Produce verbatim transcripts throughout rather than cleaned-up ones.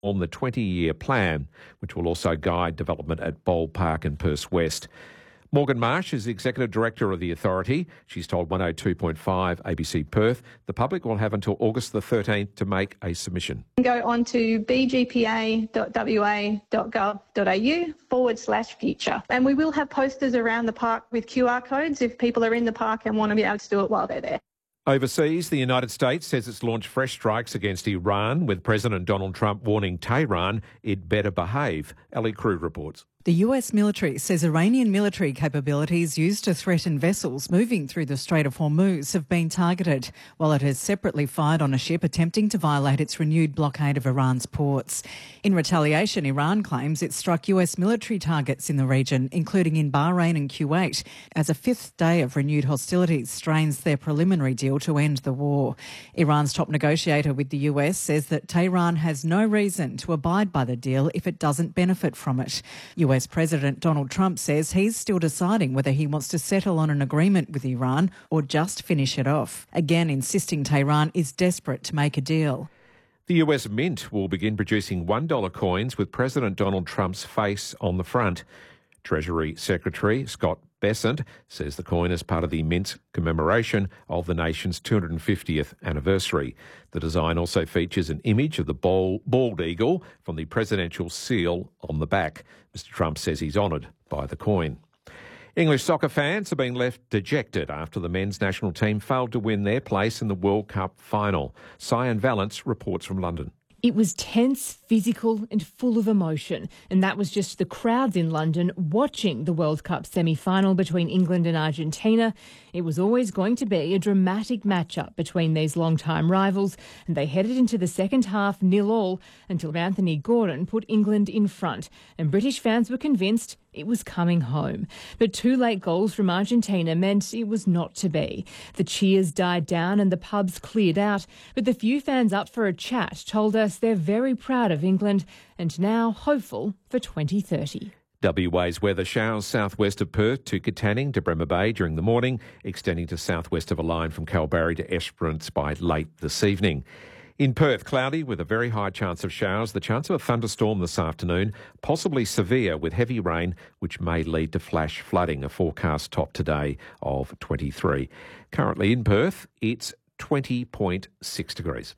the twenty-year plan, which will also guide development at Bold Park and Perth West. Morgan Marsh is the Executive Director of the authority. She's told one oh two point five A B C Perth the public will have until August the thirteenth to make a submission. Go on to b g p a dot w a dot gov dot a u forward slash future. And we will have posters around the park with Q R codes if people are in the park and want to be able to do it while they're there. Overseas, the United States says it's launched fresh strikes against Iran, with President Donald Trump warning Tehran it better behave. Ellie Crew reports. The U S military says Iranian military capabilities used to threaten vessels moving through the Strait of Hormuz have been targeted, while it has separately fired on a ship attempting to violate its renewed blockade of Iran's ports. In retaliation, Iran claims it struck U S military targets in the region, including in Bahrain and Kuwait, as a fifth day of renewed hostilities strains their preliminary deal to end the war. Iran's top negotiator with the U S says that Tehran has no reason to abide by the deal if it doesn't benefit from it. U S President Donald Trump says he's still deciding whether he wants to settle on an agreement with Iran or just finish it off, again insisting Tehran is desperate to make a deal. The U S Mint will begin producing one dollar coins with President Donald Trump's face on the front. Treasury Secretary Scott Bessent says the coin is part of the Mint's commemoration of the nation's two hundred fiftieth anniversary. The design also features an image of the bald eagle from the presidential seal on the back. Mister Trump says he's honoured by the coin. English soccer fans have been left dejected after the men's national team failed to win their place in the World Cup final. Cyan Valance reports from London. It was tense, physical and full of emotion, and that was just the crowds in London watching the World Cup semi-final between England and Argentina. It was always going to be a dramatic matchup between these long-time rivals, and they headed into the second half nil-all until Anthony Gordon put England in front, and British fans were convinced it was coming home. But two late goals from Argentina meant it was not to be. The cheers died down and the pubs cleared out, but the few fans up for a chat told us they're very proud of England and now hopeful for twenty thirty. W A's weather: showers southwest of Perth to Katanning to Bremer Bay during the morning, extending to southwest of a line from Kalbarri to Esperance by late this evening. In Perth, cloudy with a very high chance of showers, the chance of a thunderstorm this afternoon, possibly severe with heavy rain, which may lead to flash flooding, a forecast top today of twenty-three. Currently in Perth, it's twenty point six degrees.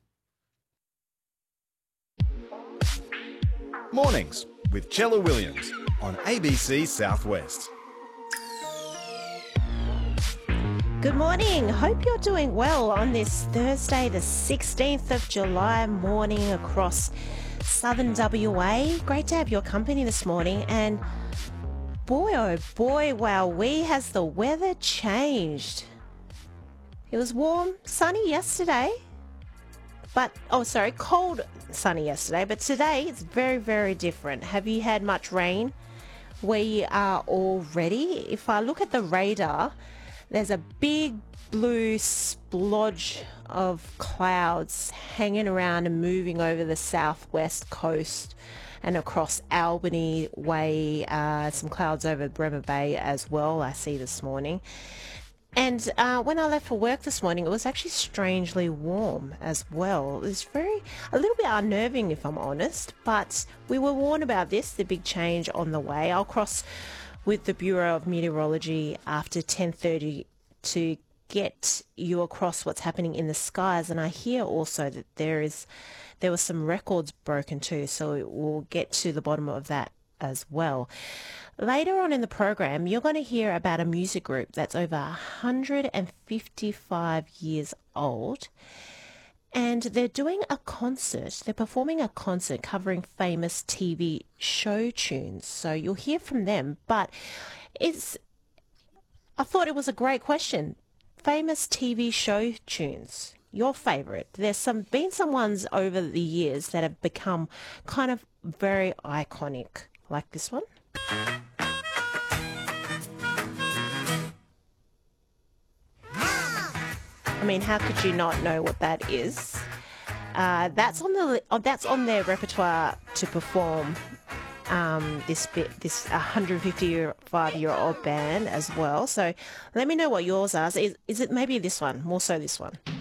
Mornings with Chella Williams on A B C Southwest. Good morning. Hope you're doing well on this Thursday, the sixteenth of July morning across southern W A. Great to have your company this morning. And boy, oh boy, wow, we has the weather changed. It was warm, sunny yesterday. But, oh, sorry, cold, sunny yesterday. But today it's very, very different. Have you had much rain? We are all ready. If I look at the radar, there's a big blue splodge of clouds hanging around and moving over the southwest coast and across Albany Way. Uh, some clouds over Bremer Bay as well, I see this morning. And uh, when I left for work this morning, it was actually strangely warm as well. It was very, a little bit unnerving if I'm honest, but we were warned about this, the big change on the way. I'll cross with the Bureau of Meteorology after ten thirty to get you across what's happening in the skies. And I hear also that there is, there were some records broken too, so we'll get to the bottom of that as well. Later on in the program, you're going to hear about a music group that's over one hundred fifty-five years old, and they're doing a concert. They're performing a concert covering famous T V show tunes. So you'll hear from them, but it's, I thought it was a great question. Famous T V show tunes, your favourite. There's some been some ones over the years that have become kind of very iconic, like this one. I mean, how could you not know what that is? Uh, that's on the oh, that's on their repertoire to perform. Um, this bit, this one hundred fifty-five year old band as well. So let me know what yours are. Is, is it maybe this one? More so this one.